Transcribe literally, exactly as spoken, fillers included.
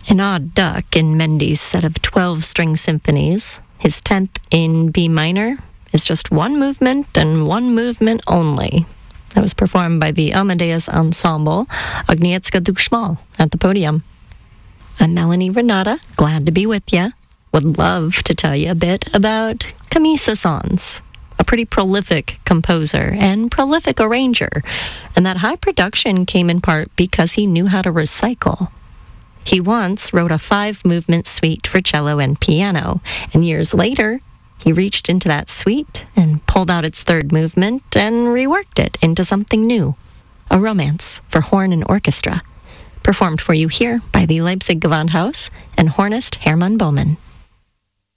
An odd duck in Mendy's set of twelve-string symphonies, his tenth in B minor, is just one movement and one movement only. That was performed by the Amadeus Ensemble, Agnieszka Dushmal, at the podium. I'm Melanie Renata, glad to be with you. Would love to tell you a bit about Camille Saint-Saëns, a pretty prolific composer and prolific arranger, and that high production came in part because he knew how to recycle. He once wrote a five-movement suite for cello and piano, and years later, he reached into that suite and pulled out its third movement and reworked it into something new, a romance for horn and orchestra, performed for you here by the Leipzig Gewandhaus and hornist Hermann Böhmen.